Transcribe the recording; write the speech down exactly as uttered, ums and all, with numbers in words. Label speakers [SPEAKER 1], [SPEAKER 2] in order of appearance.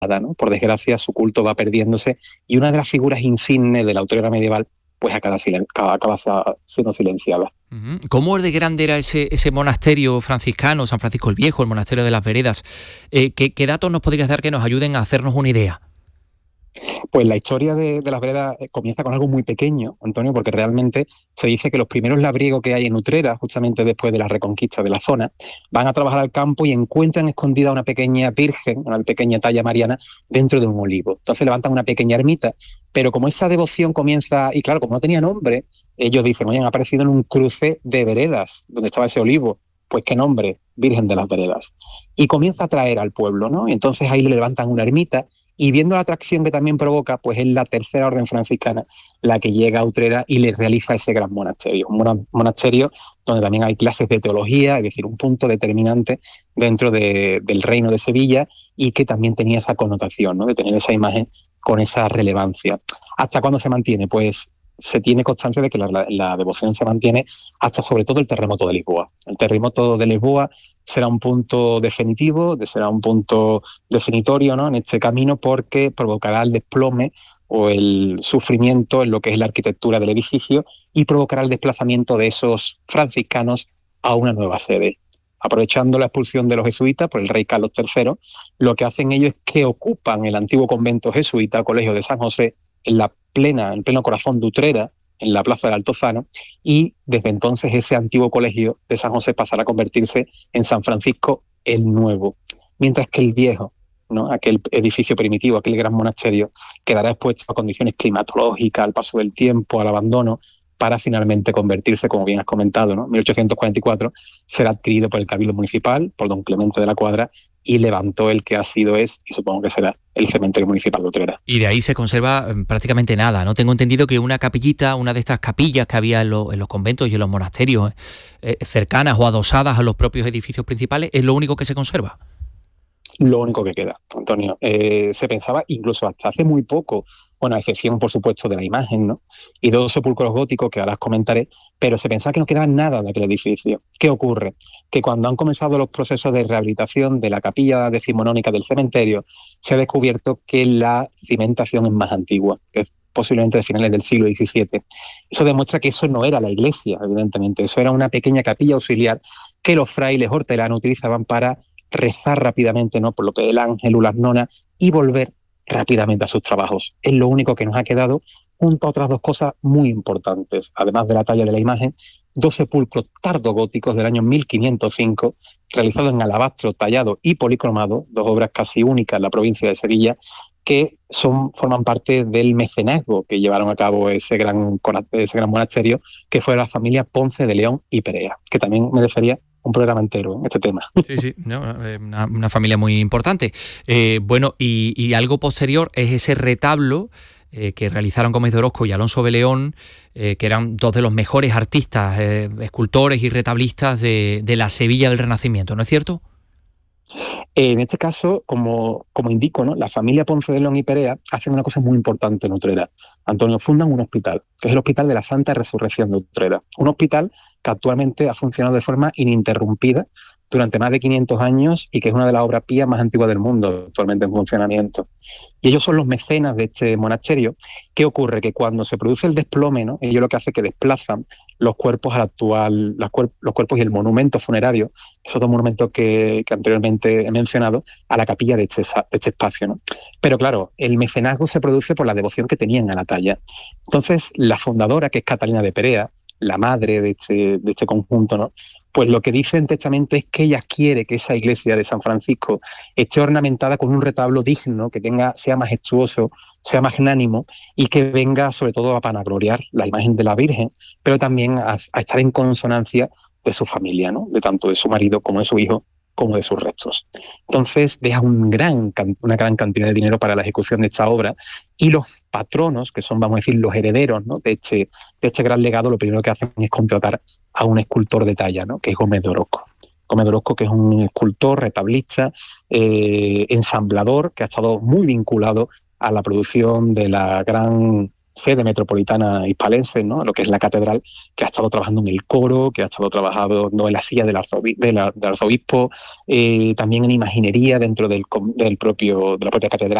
[SPEAKER 1] ¿no? Por desgracia, su culto va perdiéndose y una de las figuras insignes de la utrera medieval pues acaba, silen- acaba, acaba siendo silenciada.
[SPEAKER 2] Uh-huh. ¿Cómo de grande era ese, ese monasterio franciscano, San Francisco el Viejo, el monasterio de las Veredas? Eh, ¿qué, ¿Qué datos nos podrías dar que nos ayuden a hacernos una idea?
[SPEAKER 1] Pues la historia de, de las Veredas comienza con algo muy pequeño, Antonio, porque realmente se dice que los primeros labriegos que hay en Utrera, justamente después de la reconquista de la zona, van a trabajar al campo y encuentran escondida una pequeña virgen, una pequeña talla mariana, dentro de un olivo. Entonces levantan una pequeña ermita, pero como esa devoción comienza, y claro, como no tenía nombre, ellos dicen, oye, han aparecido en un cruce de veredas, donde estaba ese olivo. Pues qué nombre, Virgen de las Veredas. Y comienza a atraer al pueblo, ¿no? Y entonces ahí le levantan una ermita y viendo la atracción que también provoca, pues es la tercera orden franciscana la que llega a Utrera y le realiza ese gran monasterio. Un monasterio donde también hay clases de teología, es decir, un punto determinante dentro de, del reino de Sevilla y que también tenía esa connotación, ¿no? De tener esa imagen con esa relevancia. ¿Hasta cuándo se mantiene? Pues se tiene constancia de que la, la, la devoción se mantiene hasta sobre todo el terremoto de Lisboa. El terremoto de Lisboa será un punto definitivo, será un punto definitorio, ¿no? En este camino porque provocará el desplome o el sufrimiento en lo que es la arquitectura del edificio y provocará el desplazamiento de esos franciscanos a una nueva sede. Aprovechando la expulsión de los jesuitas por el rey Carlos tercero, lo que hacen ellos es que ocupan el antiguo convento jesuita, Colegio de San José, en la plena, en pleno corazón de Utrera, en la plaza del Altozano, y desde entonces ese antiguo colegio de San José pasará a convertirse en San Francisco el Nuevo, mientras que el viejo, ¿no? Aquel edificio primitivo, aquel gran monasterio, quedará expuesto a condiciones climatológicas, al paso del tiempo, al abandono, para finalmente convertirse, como bien has comentado, ¿no? En mil ochocientos cuarenta y cuatro será adquirido por el Cabildo Municipal, por don Clemente de la Cuadra, y levantó el que ha sido, es, y supongo que será, el cementerio municipal de Utrera.
[SPEAKER 2] Y de ahí se conserva eh, prácticamente nada, ¿no? Tengo entendido que una capillita, una de estas capillas que había en, lo, en los conventos y en los monasterios, eh, cercanas o adosadas a los propios edificios principales, es lo único que se conserva.
[SPEAKER 1] Lo único que queda, Antonio. Eh, se pensaba, incluso hasta hace muy poco, bueno, a excepción, por supuesto, de la imagen, ¿no? Y de dos sepulcros góticos que ahora os comentaré, pero se pensaba que no quedaba nada de aquel edificio. ¿Qué ocurre? Que cuando han comenzado los procesos de rehabilitación de la capilla decimonónica del cementerio, se ha descubierto que la cimentación es más antigua, que es posiblemente de finales del siglo diecisiete. Eso demuestra que eso no era la iglesia, evidentemente. Eso era una pequeña capilla auxiliar que los frailes hortelanos utilizaban para rezar rápidamente, ¿no? Por lo que el ángel o las nonas y volver rápidamente a sus trabajos. Es lo único que nos ha quedado, junto a otras dos cosas muy importantes, además de la talla de la imagen, dos sepulcros tardogóticos del año mil quinientos cinco, realizados en alabastro tallado y policromado, dos obras casi únicas en la provincia de Sevilla, que son, forman parte del mecenazgo que llevaron a cabo ese gran, ese gran monasterio, que fue la familia Ponce de León y Perea, que también merecería un programa entero en este tema.
[SPEAKER 2] Sí, sí, no, una, una familia muy importante. Eh, bueno, y, y algo posterior es ese retablo eh, que realizaron Gómez de Orozco y Alonso de León, eh, que eran dos de los mejores artistas, eh, escultores y retablistas de, de la Sevilla del Renacimiento, ¿no es cierto?
[SPEAKER 1] En este caso, como, como indico, ¿no? La familia Ponce de León y Perea hacen una cosa muy importante en Utrera. Antonio, fundan un hospital, que es el Hospital de la Santa Resurrección de Utrera. Un hospital que actualmente ha funcionado de forma ininterrumpida durante más de quinientos años y que es una de las obras pías más antiguas del mundo actualmente en funcionamiento. Y ellos son los mecenas de este monasterio. ¿Qué ocurre? Que cuando se produce el desplome, ¿no? Ellos lo que hacen es que desplazan los cuerpos al actual, las cuerp- los cuerpos y el monumento funerario, esos dos monumentos que, que anteriormente he mencionado, a la capilla de este, de este espacio, ¿no? Pero claro, el mecenazgo se produce por la devoción que tenían a la talla. Entonces, la fundadora, que es Catalina de Perea, la madre de este, de este conjunto, ¿no? Pues lo que dice en testamento es que ella quiere que esa iglesia de San Francisco esté ornamentada con un retablo digno, que tenga, sea majestuoso, sea magnánimo y que venga sobre todo a vanagloriar la imagen de la Virgen, pero también a, a estar en consonancia de su familia, ¿no? De tanto de su marido como de su hijo, como de sus restos. Entonces deja un gran, una gran cantidad de dinero para la ejecución de esta obra y los patronos, que son, vamos a decir, los herederos, ¿no? de, este, de este gran legado, lo primero que hacen es contratar a un escultor de talla, ¿no? Que es Gómez de Orozco. Gómez de Orozco, que es un escultor, retablista, eh, ensamblador, que ha estado muy vinculado a la producción de la gran sede metropolitana hispalense, ¿no? Lo que es la catedral, que ha estado trabajando en el coro, que ha estado trabajando en la silla del, arzobi del, del arzobispo, eh, también en imaginería dentro del, del propio, de la propia catedral.